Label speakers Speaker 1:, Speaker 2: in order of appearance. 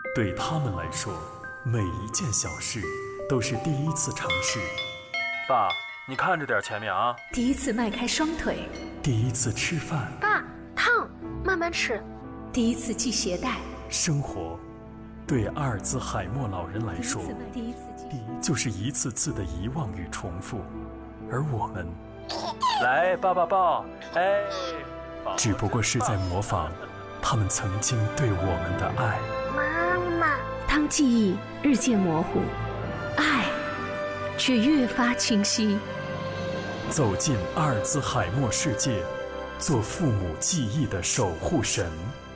Speaker 1: 对他们来说，每一件小事都是第一次尝试。
Speaker 2: 爸，你看着点前面啊！
Speaker 3: 第一次迈开双腿，
Speaker 1: 第一次吃饭。
Speaker 4: 爸，烫，慢慢吃。
Speaker 3: 第一次系鞋带。
Speaker 1: 生活，对阿尔兹海默老人来说，就是一次次的遗忘与重复，而我们，
Speaker 2: 来抱抱抱，哎，
Speaker 1: 只不过是在模仿他们曾经对我们的爱。
Speaker 4: 妈妈，
Speaker 3: 当记忆日渐模糊，爱却越发清晰。
Speaker 1: 走进阿尔兹海默世界，做父母记忆的守护神。